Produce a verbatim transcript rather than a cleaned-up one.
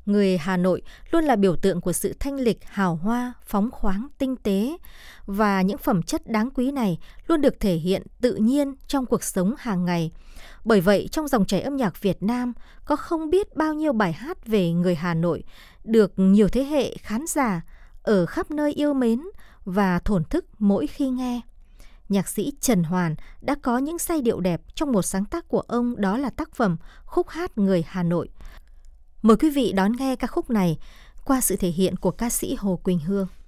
Người Hà Nội luôn là biểu tượng của sự thanh lịch, hào hoa, phóng khoáng, tinh tế. Và những phẩm chất đáng quý này luôn được thể hiện tự nhiên trong cuộc sống hàng ngày. Bởi vậy, trong dòng chảy âm nhạc Việt Nam có không biết bao nhiêu bài hát về người Hà Nội được nhiều thế hệ khán giả ở khắp nơi yêu mến và thổn thức mỗi khi nghe. Nhạc sĩ Trần Hoàn đã có những giai điệu đẹp trong một sáng tác của ông, đó là tác phẩm Khúc hát người Hà Nội. Mời quý vị đón nghe ca khúc này qua sự thể hiện của ca sĩ Hồ Quỳnh Hương.